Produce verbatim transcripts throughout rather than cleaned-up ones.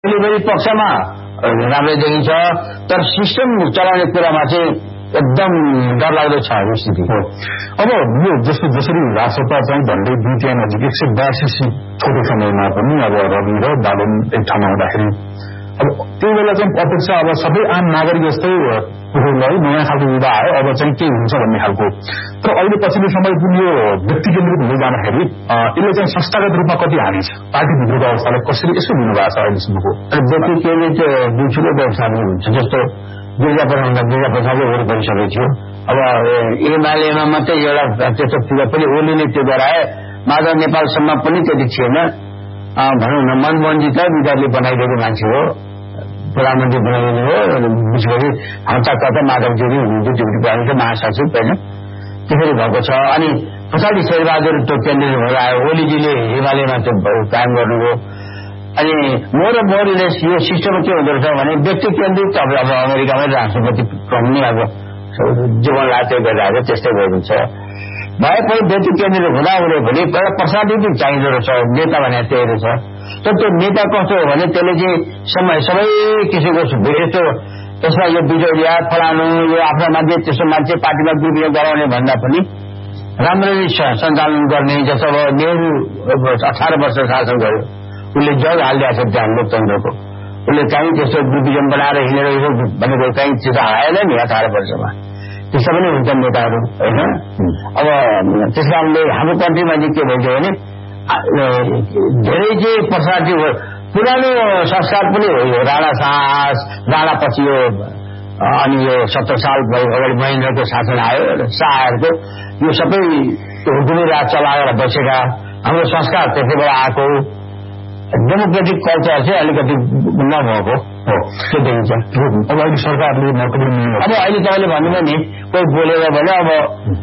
Delivery पक्षमा राम्रै देखिन्छ, तर सिस्टम चलाउने कुरामा चाहिँ एकदम डरलाग्दो छ स्थिति हो। अब यो जस्तो जसरी राजसत्ता चाहिँ झन्डै दुई तिहाई नजिक एक सय बयासी सिट छोटो समयमा पनि अब रवि र बालन एक ठाउँमा हुँदाखेरि अब त्यो बेला चाहिँ अपेक्षा अब सबै आम नागरिक जस्तै है नयाँ खालको युवा आयो, अब चाहिँ के हुन्छ भन्ने खालको। तर अहिले पछिल्लो समय पनि यो व्यक्ति केन्द्रित हुँदै जाँदाखेरि यसले चाहिँ संस्थागत रूपमा कति हानि छ, पार्टीभित्रको अवस्थालाई कसरी यसो दिनुभएको छ अहिलेसम्मको। व्यक्ति केन्द्रित दुईचुकै व्यवस्था पनि हुन्छ। जस्तो गिरिजा प्रसाद गिरिजा प्रसादले वरि परिसकेको थियो। अब एमालेमा मात्रै एउटा त्यस्तो फिगर पनि ओलीले त्यो गराए, माधव नेपालसम्म पनि त्यति थिएन। भनौँ न मनमोहनजी त विद्यार्थीले बनाइदिएको मान्छे हो, प्रधानमन्त्री बनाइदिनु हो। विशेष हप्ता कता माधवजी हुनुहुन्थ्यो, डिप्टी प्राइम महासचिव पहिला त्यसरी भएको छ। अनि पछाडि शेरबहादुर त्यो केन्द्रित भएर आयो, ओलीजीले हिमालयमा त्यो कायम गर्नुभयो। अनि मोर मोरीले यो सिस्टममा के हुँदो रहेछ भने व्यक्ति केन्द्रित अब अब अमेरिकामै राष्ट्रपति क्रम नि अब जीवन लाग्दै गरिरहेको त्यस्तै गरिदिन्छ। भए पनि व्यक्ति केन्द्रित हुँदा हुँदै भने एउटा पर्सनालिटी चाहिँदो रहेछ, नेता भने त्यही रहेछ। तर त्यो नेता कस्तो हो भने त्यसले चाहिँ समय सबै किसिमको यस्तो यसमा यो बिजोडिया फलानु यो आफ्नो मान्छे त्यस्तो मान्छे पार्टीमा ग्रुप गराउने भन्दा पनि राम्ररी सञ्चालन गर्ने। जस्तो अब नेहरू अठार वर्ष शासन गर्यो, उसले जग हालिदिएको छ त्यहाँ लोकतन्त्रको। उसले कहीँ त्यस्तो ग्रुपिजम बनाएर हिँडेर भनेको कहीँ त्यस्तो आएन नि अठार वर्षमा। त्यस्तो पनि हुन्छ नेताहरू होइन। अब त्यस कारणले हाम्रो कन्ट्रीमा चाहिँ के भइदियो भने धेरै चाहिँ पर्सनालिटी हो, पुरानो संस्कार पनि हो। यो राणा साहस राणा पछि यो अनि यो सत्तर साल अगाडि महेन्द्रको शासन आयो, शाहहरूको यो सबै हुकुमी राज चलाएर बसेका हाम्रो संस्कार त्यसैबाट आएको डेमोक्रेटिक कल्चर चाहिँ अलिकति नभएको हो, त्यो देखिन्छ। अब अहिले सरकारले अब अहिले तपाईँले भन्नुभयो नि कोही बोलेर भने अब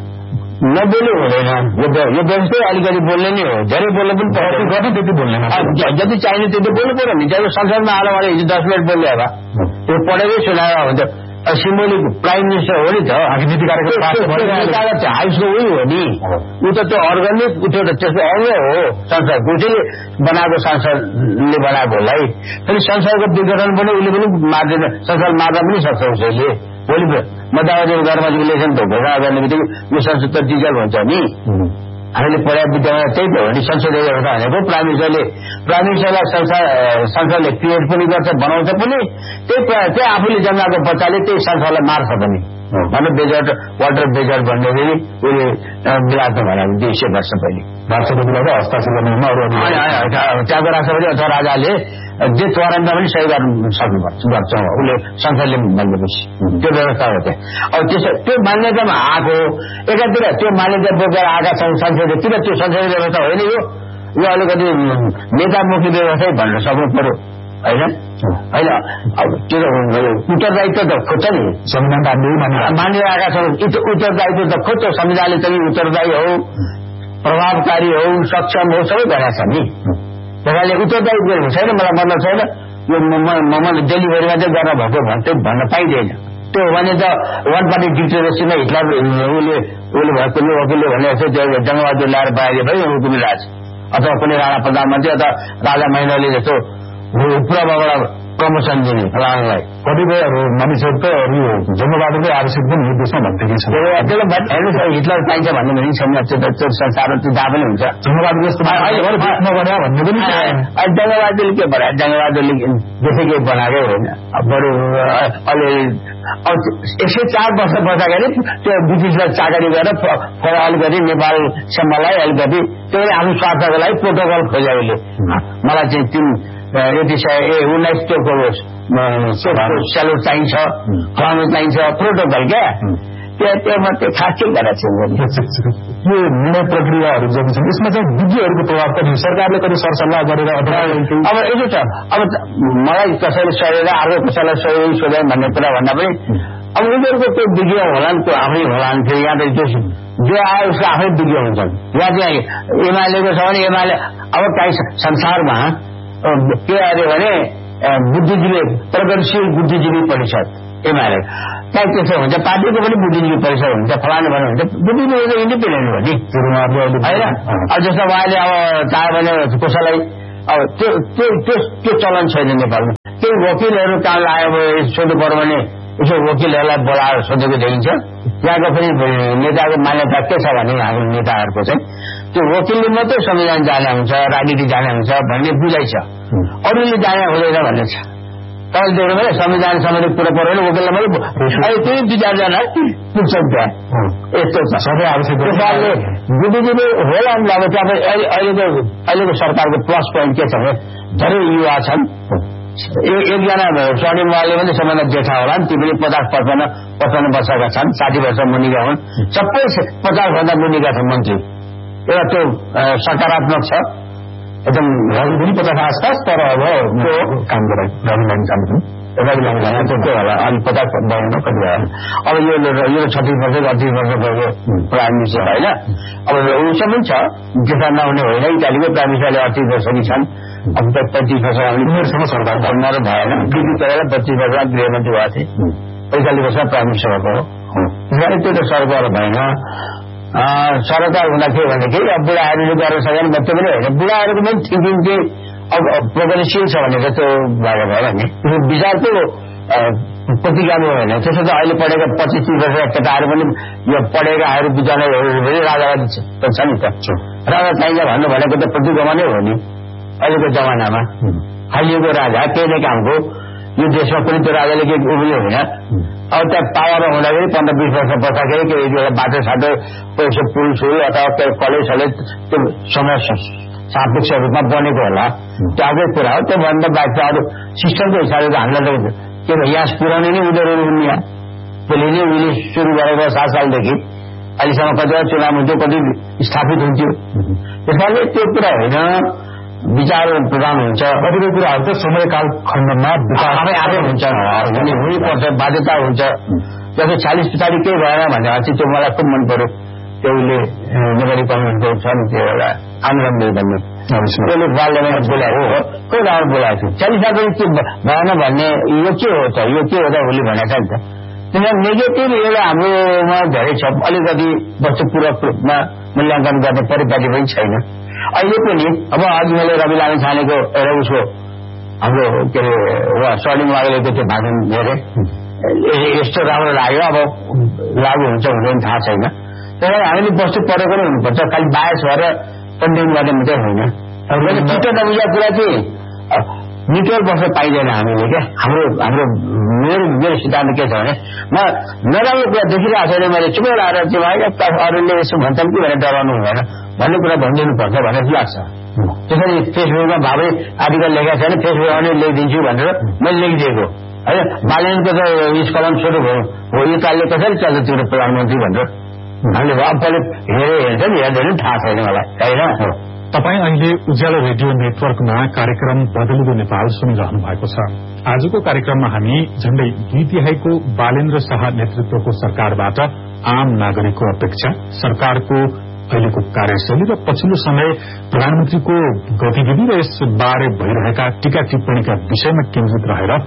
नबोल्यो हुँदैन, यो व्यवस्था अलिकति बोल्ने नै हो। धेरै बोल्नु पनि गर्दै त्यति बोल्ने जति चाहिने त्यति बोल्नु पऱ्यो नि। जब संसदमा आएर मैले हिजो दस मिनट बोल्यो होला, त्यो पढेरै सुनाएर हुन्छ। सिम्बोलिक प्राइम मिनिस्टर हो नि त, नीति कार्यक्रम हाउसको उयो हो नि, ऊ त त्यो अर्ग्यानिक त्यो त त्यसको अंग हो संसद। उसले बनाएको संसदले बनाएको होला है। फेरि संसदको विघटन पनि उसले पनि मार्दैन, संसद मार्न पनि सक्छ उसैले। भोलि मध्यावधि घरमा इलेक्सन त घोषणा गर्ने बित्तिकै यो संसद त डिजल्भ हुन्छ नि। हामीले पढाएको विद्यालय त्यही त हो नि, संसदीय व्यवस्था भनेको। प्राइम मिनिस्टरले प्राइम मिनिस्टरलाई संसदले क्रिएट पनि गर्छ, बनाउँछ पनि। त्यही त्यही आफूले जन्माएको बच्चाले त्यही संसदलाई मार्छ पनि। भनौँ बेजर वाटर बेजर भन्ने फेरि उसले बिलात्न भनेको दुई सय वर्ष पहिले राष्ट्रपतिबाट हस्ताक्षर गर्नेमा त्यहाँको राष्ट्रपति अथवा राजाले जे वारन्टमा पनि सही गर्नु सक्नुपर्छ गर्छ उसले संसदले भनेपछि त्यो व्यवस्था हो त्यहाँ। अब त्यसो त्यो मान्यतामा आएको एकातिर त्यो मान्यता बोकेर आएका संसदतिर त्यो संसदीय व्यवस्था होइन। यो यो अलिकति नेतामुखी व्यवस्थै भन्न सक्नु पर्यो होइन होइन। अब त्यो उत्तरदायित्व त खोज्छ नि, संविधान मानेर आएका छौँ। उत्तरदायित्व त खोज्छ, संविधानले पनि उत्तरदायी हो, प्रभावकारी हो, सक्षम हो, सबै भनेको छ नि। त्यसैले उत्तरदायित्व छैन, मलाई मतलब छैन यो मैले डेलिभरीमा चाहिँ गर्न भएको भन्थे भन्न पाइँदैन। त्यो हो भने त वान पार्टी डिक्टेटरसिपमा हिटलर उसले उसले भएको वकिलले भने जस्तो त्यो जङ्गबहादुर ल्याएर बनाइदिए भयो हुकुमी राज, अथवा कुनै राणा प्रधानमन्त्री अथवा राजा महेन्द्रले जस्तो पूर्वबाट प्रमोसन दिने फलानालाई। कतिपय मानिसहरू त जङ्गबहादुरकै आवश्यक पनि निर्देशमा भन्थे कि हेर्नुहोस् हिटलर चाहिन्छ भन्ने पनि छैन। त्यो संसारमा त्यो जहाँ पनि हुन्छ। जङ्गबहादुर जस्तो भन्ने पनि जङ्गबहादुरले के बनायो, जङ्गबहादुरले त्यसै केही बनाएकै होइन। बरु अहिले एक सय चार वर्ष बस्दाखेरि त्यो ब्रिटिसलाई चाकरी गरेर अलिकति नेपालसम्मलाई अलिकति त्यो आफ्नो स्वार्थको लागि प्रोटोकल खोज्यो उसले। मलाई चाहिँ तिन यति सय ए उन्नाइस त्यो सेलो चाहिन्छ, फलानु चाहिन्छ, प्रोटोकल क्या त्यो त्यो मात्रै खास के गरेको छ। यो निर्णय प्रक्रियाहरू जति छन् यसमा चाहिँ विज्ञहरूको प्रभाव पनि सरकारले कति सरसल्लाह गरेर अब यसो छ। अब मलाई कसैले सोधेर अर्को कसैलाई सोधेर सोधेर भन्ने कुरा भन्दा पनि अब उनीहरूको त्यो विज्ञ होला नि, त्यो आफै होला नि। फेरि यहाँ त त्यो जो आयो उसको आफै विज्ञ हुन्छन्। यहाँ चाहिँ एमालेको छ भने एमाले अब काहीँ संसारमा के अरे भने बुद्धिजीवी प्रगतिशील बुद्धिजीवी परिषद एमाले कहीँ त्यसो हुन्छ, पार्टीको पनि बुद्धिजीवी परिषद हुन्छ, फलानु भन्नु हुन्छ। बुद्धिजीवी इन्डिपेन्डेन्ट हो नि होइन। अब जस्तो उहाँले अब चाह्यो भने कसैलाई अब त्यो त्यो त्यो चलन छैन नेपालमा। केही वकिलहरू कहाँ लाग्यो सोध्नु पर्यो भने यसो वकिलहरूलाई बोलाएर सोधेको देखिन्छ। त्यहाँको पनि नेताको मान्यता के छ भने हाम्रो नेताहरूको चाहिँ त्यो वकिलले मात्रै संविधान जाने हुन्छ, राजनीति जाने हुन्छ भन्ने बुझाइ छ, अरूले जाने हुँदैन भन्ने छ। तर देख्नु भने संविधान सम्बन्धी कुरा पऱ्यो भने वकिललाई मात्रै अहिले त्यही दुई चारजना पुग्छन् त्यहाँ, यस्तो छ सबै आवश्यक। त्यसकारणले बुद्धिजीवी होला नि अब त्यहाँ अहिलेको अहिलेको सरकारको प्लस पोइन्ट के छ भने धेरै युवा छन्। एकजना स्वर्णिम उहाँले पनि सबभन्दा जेठा होला नि, ती पनि पचास पचपन्न पचपन्न वर्षका छन्, साठी वर्ष मुनिका हुन्, सबै पचास भन्दा मुनिका छन् मन्त्री। एउटा त्यो सकारात्मक छ एकदम। रवि पनि पचास आसपास, तर अब त्यो काम गराए रवि लाइन काम पनि रवि लाइन जाने त्यो होला अलि पचास बढ्न कति भयो। अब यो यो छत्तिस वर्ष अडतिस वर्ष भएको प्राइम मिनिस्टर होइन, अब उसो पनि छ जेठा नहुने होइन। इटालीको प्राइम मिनिस्टरले अडतिस वर्षकी छन्, अब त पच्चिस वर्ष उमेरसम्म सरकार उनीहरू भएन। बिपी पहिला पच्चिस वर्षमा गृहमन्त्री भएको थिए, पैँतालिस वर्षमा प्राइम मिनिस्टर भएको हो। त्यसकारण त्यो त सरकार भएन। सरकार हुँदा के भनेदेखि अब बुढाहरूले गर्न सकेन त्यो पनि होइन, बुढाहरूको पनि थिङ्किङ चाहिँ अब प्रगतिशील छ भनेर त्यो भएर भएर नि त्यो विचारको प्रतिगामी होइन। त्यसो त अहिले पढेका पच्चिस तिस वर्षका केटाहरू पनि यो पढेकाहरू विद्यालयहरू पनि राजावादी छ नि त। राजा चाहिन्छ भन्नु भनेको त प्रतिगमन नै हो नि अहिलेको जमानामा। हालिएको राजा केही नै कामको, यो देशमा पनि त्यो राजाले केही उब्रियो होइन। अब त्यहाँ पावरमा हुँदाखेरि पन्ध्र बिस वर्ष बस्दाखेरि केही एउटा बाटो साटो पैसा पुल सुल अथवा कलेज सलेज त्यो समय सापेक्ष रूपमा बनेको होला, त्यहाँकै कुरा हो। त्योभन्दा बाहेक चाहिँ अरू सिस्टमको हिसाबले त हामीलाई त के भयो यहाँ पुऱ्याउने नै उनीहरू हुन्। यहाँ त्यसले नै उहिले सुरु गरेको सात सालदेखि अहिलेसम्म कतिवटा चुनाव हुन्थ्यो, कति स्थापित हुन्थ्यो। त्यसकारणले त्यो कुरा होइन, विचार प्रदान हुन्छ। कतिपय कुराहरू त समयकाल खण्डमा आफै आफै हुन्छ, हुनुपर्छ, बाध्यता हुन्छ। जस्तो चालिस पछाडि केही भएन भने चाहिँ त्यो मलाई खुब मन पर्यो। त्यो उसले नेपाली कम्युनिस्टको छ नि त्यो एउटा आन्दोलन भन्ने त्यसले पार्लियामेन्ट बोलाएको हो, कोही राम्रो बोलाएको थियो। चालिस साल पनि त्यो भएन भन्ने यो के हो त, यो के हो त उसले भनेको छ नि त। त्यसमा नेगेटिभ एउटा हाम्रोमा धेरै छ, अलिकति वस्तुपूर्वक रूपमा मूल्याङ्कन गर्ने परिपाटी पनि छैन अहिले पनि। अब अघि मैले रवि लामी छानेको एउटा उसको हाम्रो के अरे उहाँ स्वर्णिम वाग्लेको त्यो भाषण हेरेँ, यस्तो राम्रो लाग्यो। अब लागु हुन्छ हुँदैन थाहा छैन। तर हामीले वस्तु पढेको नै हुनुपर्छ, खालि बायस भएर कन्टेन गर्ने मात्रै होइन। चित्त नबुझा कुरा चाहिँ निटोल बस्न पाइँदैन हामीले क्या। हाम्रो हाम्रो मेरो मेरो सिद्धान्त के छ भने म नराम्रो कुरा देखिरहेको छैन, मैले चुपै लगाएर चाहिँ अरूले यसो भन्छन् कि भनेर डराउनु हुँदैन भन्ने कुरा भनिदिनुपर्छ भनेर लाग्छ। त्यसरी फेसबुकमा भावै आर्टिकल लेखेको छैन, फेसबुकमा पनि लेखिदिन्छु भनेर मैले लेखिदिएको होइन। बालनको त स्कलम सुरु भयो हो, यो कालले कसरी चल्छ तिम्रो प्रधानमन्त्री भनेर हामीले पहिला हेरेर हेर्छ नि, हेर्दैन थाहा छैन मलाई होइन। तपाईँ अहिले उज्यालो रेडियो नेटवर्कमा कार्यक्रम बदलिँदो नेपाल सुनिरहनु भएको छ। आजको कार्यक्रममा हामी झण्डै दुई तिहाईको बालेन्द्र शाह नेतृत्वको सरकारबाट आम नागरिकको अपेक्षा, सरकारको अहिलेको कार्यशैली र पछिल्लो समय प्रधानमन्त्रीको गतिविधि र यसबारे भइरहेका टीका टिप्पणीका विषयमा केन्द्रित रहेर